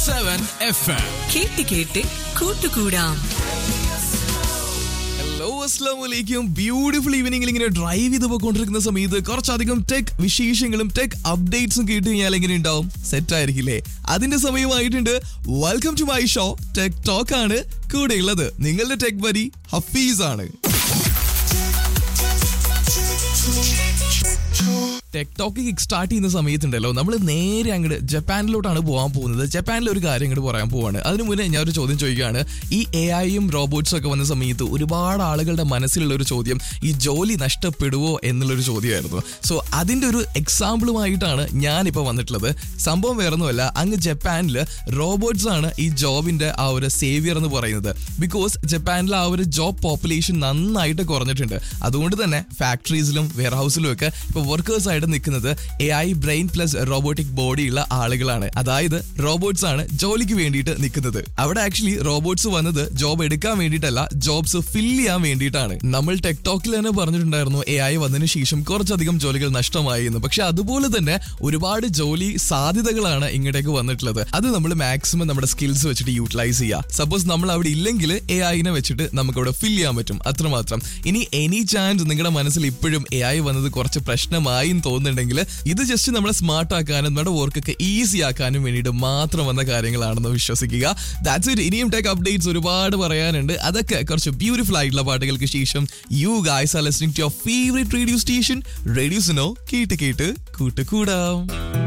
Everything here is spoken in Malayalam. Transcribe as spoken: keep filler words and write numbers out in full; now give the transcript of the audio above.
സെവൻ എഫ് എം കേട്ട് കേട്ട് കൂട്ടുകൂടാം. ഹലോ അസ്സലാമു അലൈക്കും. ബ്യൂട്ടിഫുൾ ഈവനിംഗിൽ ഇങ്ങനെ ഡ്രൈവ് ചെയ്ത് പോയിക്കൊണ്ടിരിക്കുന്ന സമയത്ത് കുറച്ചധികം ടെക് വിശേഷങ്ങളും ടെക് അപ്ഡേറ്റ്സും കേട്ട് കഴിഞ്ഞാൽ എങ്ങനെ ഉണ്ടാവും? സെറ്റ് ആയിരിക്കില്ലേ? അതിന്റെ സമയമായിട്ടുണ്ട്. Welcome to my show tech talk ആണ്. കൂടെ ഉള്ളത് നിങ്ങളുടെ ടെക് ബഡി ഹഫീസ് ആണ്. ടെക് ടോക്ക് കിക്ക് സ്റ്റാർട്ട് ചെയ്യുന്ന സമയത്തുണ്ടല്ലോ, നമ്മൾ നേരെ അങ്ങോട്ട് ജപ്പാനിലോട്ടാണ് പോകാൻ പോകുന്നത്. ജപ്പാനിലെ ഒരു കാര്യം ഇങ്ങോട്ട് പറയാൻ പോവാണ്. അതിനു മുന്നേ ഞാൻ ഒരു ചോദ്യം ചോദിക്കുകയാണ്. ഈ എ ഐയും റോബോട്ട്സും ഒക്കെ വന്ന സമയത്ത് ഒരുപാട് ആളുകളുടെ മനസ്സിലുള്ള ഒരു ചോദ്യം ഈ ജോലി നഷ്ടപ്പെടുവോ എന്നുള്ളൊരു ചോദ്യമായിരുന്നു. സോ അതിന്റെ ഒരു എക്സാമ്പിളുമായിട്ടാണ് ഞാനിപ്പോൾ വന്നിട്ടുള്ളത്. സംഭവം വേറൊന്നുമല്ല, അങ്ങ് ജപ്പാനിൽ റോബോട്ട്സ് ആണ് ഈ ജോബിന്റെ ആ ഒരു സേവിയർ എന്ന് പറയുന്നത്. ബിക്കോസ് ജപ്പാനിൽ ആ ഒരു ജോബ് പോപ്പുലേഷൻ നന്നായിട്ട് കുറഞ്ഞിട്ടുണ്ട്. അതുകൊണ്ട് തന്നെ ഫാക്ടറീസിലും വെയർ ഹൗസിലും ഒക്കെ ഇപ്പോൾ വർക്കേഴ്സ് ആയിട്ട് നിൽക്കുന്നത് A I brain plus robotic body ഉള്ള ആളുകളാണ്. അതായത് റോബോട്ട്സ് ആണ് ജോലിക്ക് വേണ്ടിയിട്ട് നിൽക്കുന്നത്. അവിടെ ആക്ച്വലി റോബോട്ട്സ് വന്നത് ജോബ് എടുക്കാൻ വേണ്ടിയിട്ടല്ല, ജോബ്സ് ഫിൽ ചെയ്യാൻ വേണ്ടിയിട്ടാണ്. നമ്മൾ ടെക് ടോക്കിൽ തന്നെ പറഞ്ഞിട്ടുണ്ടായിരുന്നു എ ഐ വന്നതിന് ശേഷം കുറച്ചധികം ജോലികൾ നഷ്ടമായി എന്ന്. പക്ഷെ അതുപോലെ തന്നെ ഒരുപാട് ജോലി സാധ്യതകളാണ് ഇങ്ങോട്ടേക്ക് വന്നിട്ടുള്ളത്. അത് നമ്മൾ മാക്സിമം നമ്മുടെ സ്കിൽസ് വെച്ചിട്ട് യൂട്ടിലൈസ് ചെയ്യുക. സപ്പോസ് നമ്മൾ അവിടെ ഇല്ലെങ്കിൽ എ ഐനെ വെച്ചിട്ട് നമുക്ക് അവിടെ ഫിൽ ചെയ്യാൻ പറ്റും, അത്രമാത്രം. ഇനി എനി ചാൻസ് നിങ്ങളുടെ മനസ്സിൽ ഇപ്പോഴും എ ഐ വന്നത് കുറച്ച് പ്രശ്നമായി തോന്നുന്നുണ്ടെങ്കിൽ ഇത് ജസ്റ്റ് നമ്മളെ സ്മാർട്ട് ആക്കാനും നമ്മുടെ വർക്കൊക്കെ ഈസി ആക്കാനും വേണ്ടിയിട്ട് മാത്രം വന്ന കാര്യങ്ങളാണെന്ന് വിശ്വസിക്കുക. That's it. ഇനിയും ടെക് അപ്ഡേറ്റ്സ് ഒരുപാട് പറയാനുണ്ട്. അതൊക്കെ കുറച്ച് ബ്യൂട്ടിഫുൾ ആയിട്ടുള്ള പാട്ടുകൾക്ക് ശേഷം. You guys are listening to your favourite radio station radio Suno. കേട്ട് കേട്ട് കൂട്ടുകൂടാം.